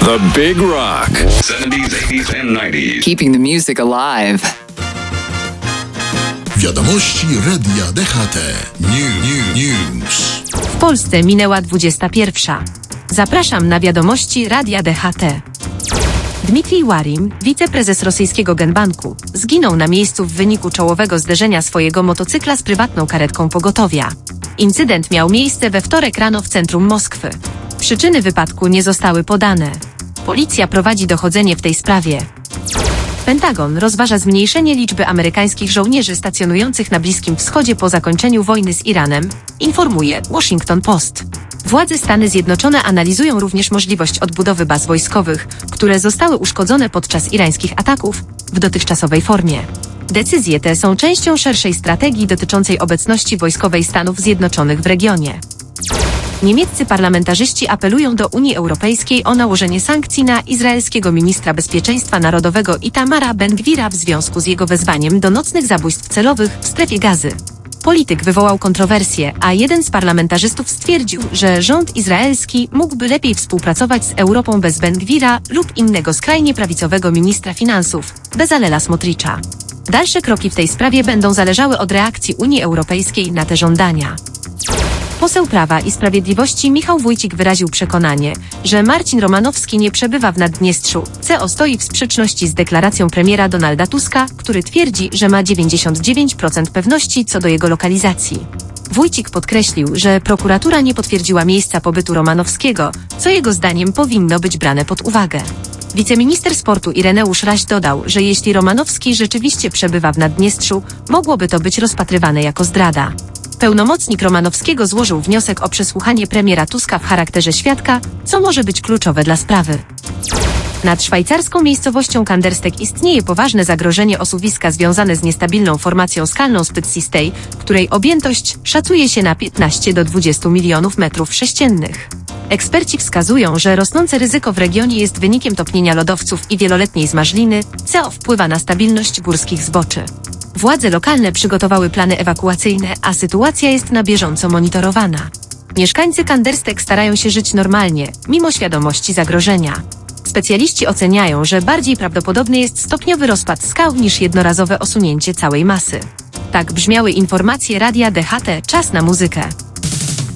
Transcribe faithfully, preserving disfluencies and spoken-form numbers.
The Big Rock. seventies, eighties and nineties. Keeping the music alive. Wiadomości Radia D H T. New, new, news. W Polsce minęła dwudziesta pierwsza. Zapraszam na wiadomości Radia D H T. Dmitrij Warim, wiceprezes rosyjskiego Genbanku, zginął na miejscu w wyniku czołowego zderzenia swojego motocykla z prywatną karetką pogotowia. Incydent miał miejsce we wtorek rano w centrum Moskwy. Przyczyny wypadku nie zostały podane. Policja prowadzi dochodzenie w tej sprawie. Pentagon rozważa zmniejszenie liczby amerykańskich żołnierzy stacjonujących na Bliskim Wschodzie po zakończeniu wojny z Iranem, informuje Washington Post. Władze Stany Zjednoczone analizują również możliwość odbudowy baz wojskowych, które zostały uszkodzone podczas irańskich ataków, w dotychczasowej formie. Decyzje te są częścią szerszej strategii dotyczącej obecności wojskowej Stanów Zjednoczonych w regionie. Niemieccy parlamentarzyści apelują do Unii Europejskiej o nałożenie sankcji na izraelskiego ministra bezpieczeństwa narodowego Itamara Ben-Gvira w związku z jego wezwaniem do nocnych zabójstw celowych w strefie Gazy. Polityk wywołał kontrowersje, a jeden z parlamentarzystów stwierdził, że rząd izraelski mógłby lepiej współpracować z Europą bez Ben-Gvira lub innego skrajnie prawicowego ministra finansów, Bezalela Smotricza. Dalsze kroki w tej sprawie będą zależały od reakcji Unii Europejskiej na te żądania. Poseł Prawa i Sprawiedliwości Michał Wójcik wyraził przekonanie, że Marcin Romanowski nie przebywa w Naddniestrzu, co stoi w sprzeczności z deklaracją premiera Donalda Tuska, który twierdzi, że ma dziewięćdziesiąt dziewięć procent pewności co do jego lokalizacji. Wójcik podkreślił, że prokuratura nie potwierdziła miejsca pobytu Romanowskiego, co jego zdaniem powinno być brane pod uwagę. Wiceminister sportu Ireneusz Raś dodał, że jeśli Romanowski rzeczywiście przebywa w Naddniestrzu, mogłoby to być rozpatrywane jako zdrada. Pełnomocnik Romanowskiego złożył wniosek o przesłuchanie premiera Tuska w charakterze świadka, co może być kluczowe dla sprawy. Nad szwajcarską miejscowością Kanderstek istnieje poważne zagrożenie osuwiska związane z niestabilną formacją skalną Spyt-Sistej, której objętość szacuje się na piętnaście do dwudziestu milionów metrów sześciennych. Eksperci wskazują, że rosnące ryzyko w regionie jest wynikiem topnienia lodowców i wieloletniej zmarzliny, co wpływa na stabilność górskich zboczy. Władze lokalne przygotowały plany ewakuacyjne, a sytuacja jest na bieżąco monitorowana. Mieszkańcy Kanderstek starają się żyć normalnie, mimo świadomości zagrożenia. Specjaliści oceniają, że bardziej prawdopodobny jest stopniowy rozpad skał niż jednorazowe osunięcie całej masy. Tak brzmiały informacje Radia D H T. Czas na muzykę.